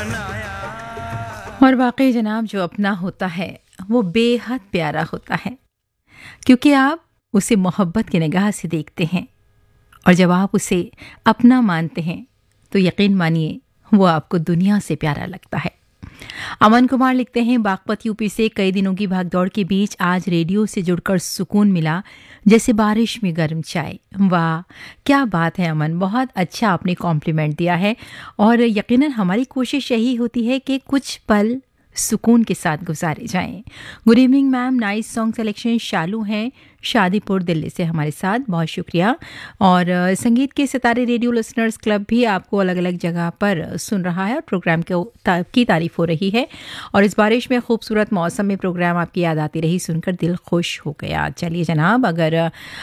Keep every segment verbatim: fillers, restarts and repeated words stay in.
और वाकई जनाब, जो अपना होता है वो बेहद प्यारा होता है, क्योंकि आप उसे मोहब्बत की निगाह से देखते हैं, और जब आप उसे अपना मानते हैं तो यकीन मानिए वो आपको दुनिया से प्यारा लगता है। अमन कुमार लिखते हैं, बागपत यूपी से, कई दिनों की भागदौड़ के बीच आज रेडियो से जुड़कर सुकून मिला, जैसे बारिश में गर्म चाय। वाह, क्या बात है अमन, बहुत अच्छा आपने कॉम्प्लीमेंट दिया है। और यकीनन हमारी कोशिश यही होती है कि कुछ पल सुकून के साथ गुजारे जाएं। Good evening ma'am, nice song selection. शालू हैं शादीपुर दिल्ली से हमारे साथ, बहुत शुक्रिया। और संगीत के सितारे रेडियो लिसनर्स क्लब भी आपको अलग अलग जगह पर सुन रहा है और प्रोग्राम को ता, की तारीफ हो रही है। और इस बारिश में खूबसूरत मौसम में प्रोग्राम आपकी याद आती रही, सुनकर दिल खुश हो गया। चलिए जनाब, अगर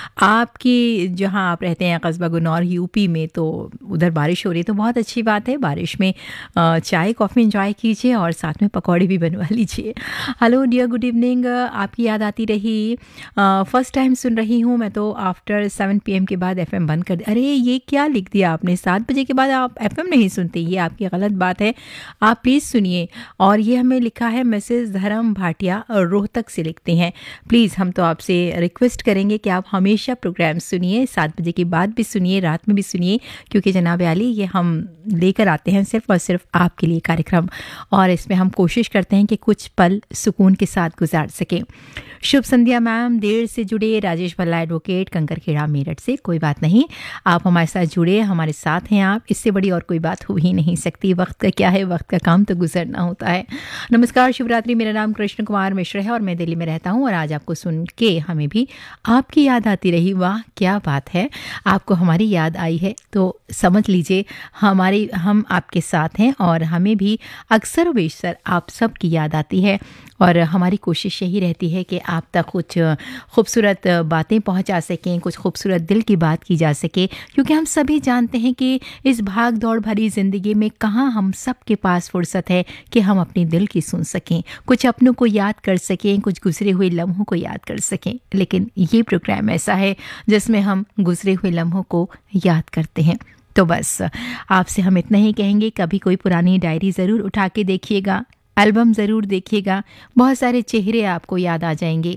आपकी जहाँ आप रहते हैं कस्बा गुनौर यूपी में, तो उधर बारिश हो रही है तो बहुत अच्छी बात है। बारिश में चाय कॉफ़ी इंजॉय कीजिए और साथ में पकौड़े भी बनवा लीजिए। हेलो डियर, गुड इवनिंग, आपकी याद आती रही। फर्स्ट टाइम सुन रही हूँ मैं तो, आफ्टर सेवन पी एम के बाद एफएम बंद कर दिया। अरे ये क्या लिख दिया आपने, सात बजे के बाद आप एफएम नहीं सुनते, ये आपकी गलत बात है, आप प्लीज़ सुनिए। और ये हमें लिखा है मिसेस धर्म भाटिया, रोहतक से लिखते हैं। प्लीज़ हम तो आपसे रिक्वेस्ट करेंगे कि आप हमेशा प्रोग्राम सुनिए, सात बजे के बाद भी सुनिए, रात में भी सुनिए, क्योंकि जनाब आली ये हम लेकर आते हैं सिर्फ और सिर्फ आपके लिए कार्यक्रम, और इसमें हम कोशिश करते हैं कि कुछ पल सुकून के साथ गुजार सकें। शुभ संध्या मैम, देर से जुड़े राजेश भल्ला एडवोकेट, कंकरखेड़ा मेरठ से। कोई बात नहीं, आप हमारे साथ जुड़े, हमारे साथ हैं आप, इससे बड़ी और कोई बात हो ही नहीं सकती। वक्त का क्या है, वक्त का काम तो गुजरना होता है। नमस्कार, शिवरात्रि, मेरा नाम कृष्ण कुमार मिश्र है और मैं दिल्ली में रहता हूँ, और आज आपको सुन के हमें भी आपकी याद आती रही। वाह क्या बात है, आपको हमारी याद आई है तो समझ लीजिए हमारी हम आपके साथ हैं, और हमें भी अक्सर बेशतर आप सब की याद आती है। और हमारी कोशिश यही रहती है कि आप तक कुछ खूबसूरत बातें पहुंचा सकें, कुछ खूबसूरत दिल की बात की जा सके, क्योंकि हम सभी जानते हैं कि इस भाग दौड़ भरी ज़िंदगी में कहाँ हम सब के पास फुर्सत है कि हम अपने दिल की सुन सकें, कुछ अपनों को याद कर सकें, कुछ गुजरे हुए लम्हों को याद कर सकें। लेकिन ये प्रोग्राम ऐसा है जिसमें हम गुजरे हुए लम्हों को याद करते हैं। तो बस आपसे हम इतना ही कहेंगे, कभी कोई पुरानी डायरी ज़रूर उठा के देखिएगा, एल्बम ज़रूर देखिएगा, बहुत सारे चेहरे आपको याद आ जाएंगे।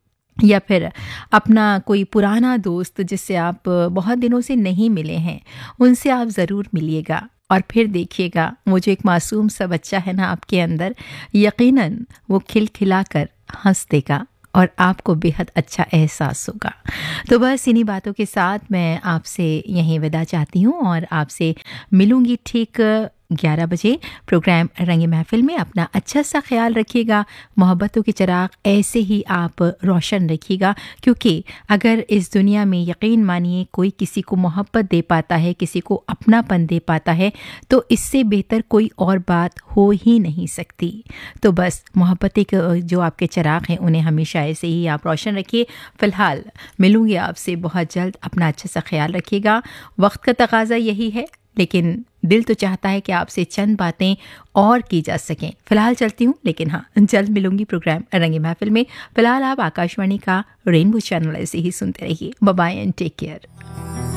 या फिर अपना कोई पुराना दोस्त जिससे आप बहुत दिनों से नहीं मिले हैं, उनसे आप ज़रूर मिलिएगा, और फिर देखिएगा वो जो एक मासूम सा बच्चा है ना आपके अंदर, यकीनन वो खिलखिला कर हंस देगा और आपको बेहद अच्छा एहसास होगा। तो बस इन्हीं बातों के साथ मैं आपसे यहीं विदा चाहती हूँ, और आपसे मिलूँगी ठीक ग्यारह बजे प्रोग्राम रंग महफिल में। अपना अच्छा सा ख्याल रखिएगा, मोहब्बतों के चिराग ऐसे ही आप रोशन रखिएगा, क्योंकि अगर इस दुनिया में यकीन मानिए कोई किसी को मोहब्बत दे पाता है, किसी को अपनापन दे पाता है, तो इससे बेहतर कोई और बात हो ही नहीं सकती। तो बस मोहब्बतें के जो आपके चिराग हैं उन्हें हमेशा ऐसे ही आप रोशन रखिए। फ़िलहाल मिलूँगी आपसे बहुत जल्द, अपना अच्छा सा ख्याल रखिएगा। वक्त का तकाजा यही है, लेकिन दिल तो चाहता है कि आपसे चंद बातें और की जा सकें। फ़िलहाल चलती हूँ, लेकिन हाँ जल्द मिलूंगी प्रोग्राम रंगे महफिल में। फ़िलहाल आप आकाशवाणी का रेनबो चैनल ऐसे ही सुनते रहिए। Bye bye and take care.